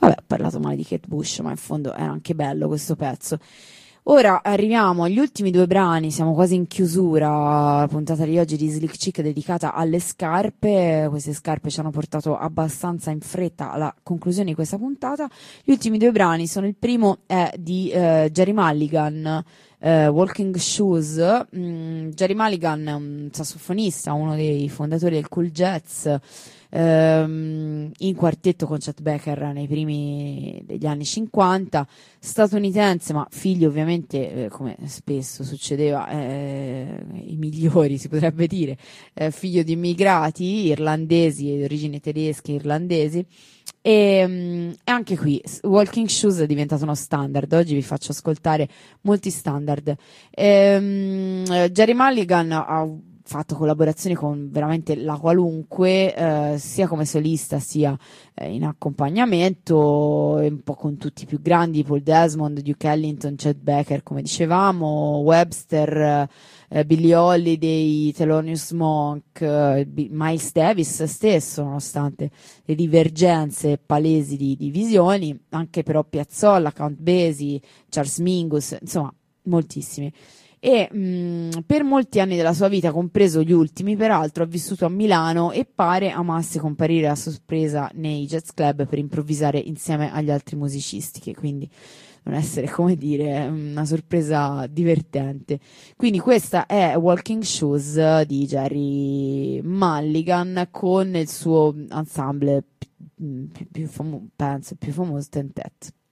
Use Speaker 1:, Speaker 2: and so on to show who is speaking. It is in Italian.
Speaker 1: Vabbè, ho parlato male di Kate Bush, ma in fondo era anche bello questo pezzo. Ora arriviamo agli ultimi due brani, siamo quasi in chiusura, la puntata di oggi di Slick Chick dedicata alle scarpe. Queste scarpe ci hanno portato abbastanza in fretta alla conclusione di questa puntata. Gli ultimi due brani sono: il primo è di Jerry Mulligan, Walking Shoes. Jerry Mulligan è un sassofonista, uno dei fondatori del cool jazz, in quartetto con Chet Baker nei primi degli anni 50, statunitense, ma figlio ovviamente, come spesso succedeva, i migliori si potrebbe dire, figlio di immigrati irlandesi e di origini tedesche e irlandesi. E anche qui Walking Shoes è diventato uno standard. Oggi vi faccio ascoltare molti standard. Jerry Mulligan ha fatto collaborazioni con veramente la qualunque, sia come solista sia in accompagnamento, un po' con tutti i più grandi: Paul Desmond, Duke Ellington, Chet Baker, come dicevamo, Webster, Billie Holiday, Thelonious Monk, Miles Davis stesso, nonostante le divergenze palesi di visioni, anche però Piazzolla, Count Basie, Charles Mingus, insomma moltissimi. E per molti anni della sua vita, compreso gli ultimi, peraltro ha vissuto a Milano e pare amasse comparire a sorpresa nei jazz club per improvvisare insieme agli altri musicisti, che quindi non essere, come dire, una sorpresa divertente. Quindi questa è Walking Shoes di Jerry Mulligan con il suo ensemble penso più famoso, Tentet.